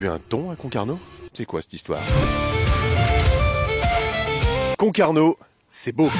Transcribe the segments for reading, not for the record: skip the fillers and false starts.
Tu as un thon à Concarneau ? C'est quoi cette histoire ? Concarneau, c'est beau.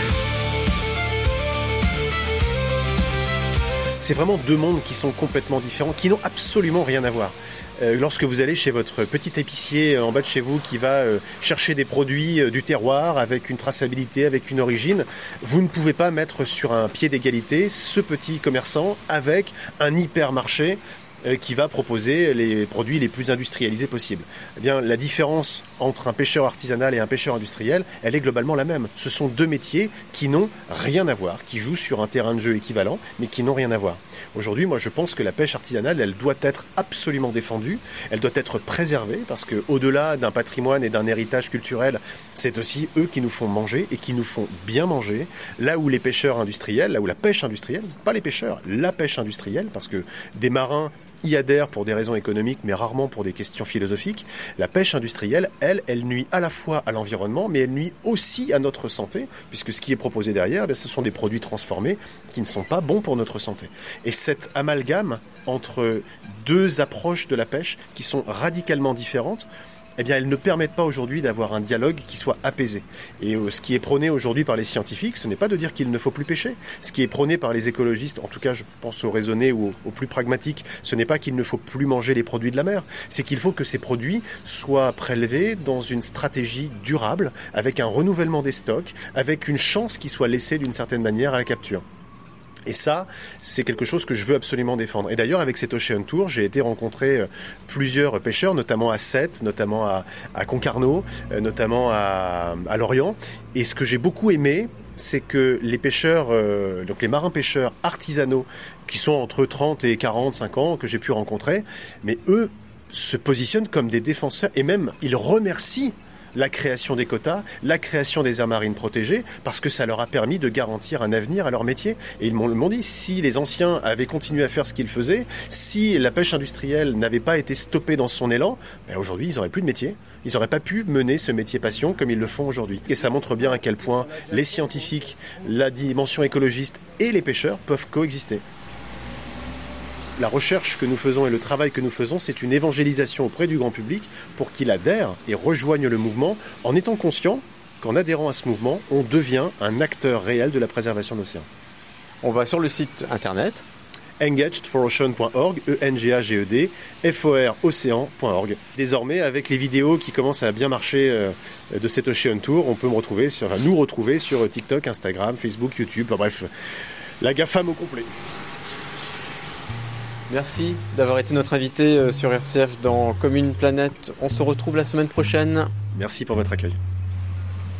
C'est vraiment deux mondes qui sont complètement différents, qui n'ont absolument rien à voir. Lorsque vous allez chez votre petit épicier en bas de chez vous qui va chercher des produits du terroir avec une traçabilité, avec une origine, vous ne pouvez pas mettre sur un pied d'égalité ce petit commerçant avec un hypermarché qui va proposer les produits les plus industrialisés possibles. Eh bien, la différence entre un pêcheur artisanal et un pêcheur industriel, elle est globalement la même. Ce sont deux métiers qui n'ont rien à voir, qui jouent sur un terrain de jeu équivalent, mais qui n'ont rien à voir. Aujourd'hui, moi, je pense que la pêche artisanale, elle doit être absolument défendue, elle doit être préservée, parce que au-delà d'un patrimoine et d'un héritage culturel, c'est aussi eux qui nous font manger et qui nous font bien manger. Là où les pêcheurs industriels, là où la pêche industrielle, pas les pêcheurs, la pêche industrielle, parce que des marins y adhèrent pour des raisons économiques, mais rarement pour des questions philosophiques. La pêche industrielle, elle nuit à la fois à l'environnement, mais elle nuit aussi à notre santé, puisque ce qui est proposé derrière, ce sont des produits transformés qui ne sont pas bons pour notre santé. Et cet amalgame entre deux approches de la pêche qui sont radicalement différentes, eh bien, elles ne permettent pas aujourd'hui d'avoir un dialogue qui soit apaisé. Et ce qui est prôné aujourd'hui par les scientifiques, ce n'est pas de dire qu'il ne faut plus pêcher. Ce qui est prôné par les écologistes, en tout cas je pense aux raisonnés ou aux plus pragmatiques, ce n'est pas qu'il ne faut plus manger les produits de la mer, c'est qu'il faut que ces produits soient prélevés dans une stratégie durable, avec un renouvellement des stocks, avec une chance qui soit laissée d'une certaine manière à la capture. Et ça, c'est quelque chose que je veux absolument défendre. Et d'ailleurs, avec cet Ocean Tour, j'ai été rencontrer plusieurs pêcheurs, notamment à Sète, notamment à Concarneau, notamment à Lorient. Et ce que j'ai beaucoup aimé, c'est que les pêcheurs, donc les marins-pêcheurs artisanaux, qui sont entre 30 et 45 ans, que j'ai pu rencontrer, mais eux se positionnent comme des défenseurs, et même ils remercient la création des quotas, la création des aires marines protégées, parce que ça leur a permis de garantir un avenir à leur métier. Et ils m'ont dit, si les anciens avaient continué à faire ce qu'ils faisaient, si la pêche industrielle n'avait pas été stoppée dans son élan, ben aujourd'hui, ils n'auraient plus de métier. Ils n'auraient pas pu mener ce métier passion comme ils le font aujourd'hui. Et ça montre bien à quel point les scientifiques, la dimension écologiste et les pêcheurs peuvent coexister. La recherche que nous faisons et le travail que nous faisons, c'est une évangélisation auprès du grand public pour qu'il adhère et rejoigne le mouvement en étant conscient qu'en adhérant à ce mouvement, on devient un acteur réel de la préservation de l'océan. On va sur le site internet engagedforocean.org, ENGAGED, FOROcean.org. Désormais, avec les vidéos qui commencent à bien marcher de cet Ocean Tour, on peut nous retrouver sur TikTok, Instagram, Facebook, YouTube, enfin bref, la GAFAM au complet. Merci d'avoir été notre invité sur RCF dans Comme une planète. On se retrouve la semaine prochaine. Merci pour votre accueil.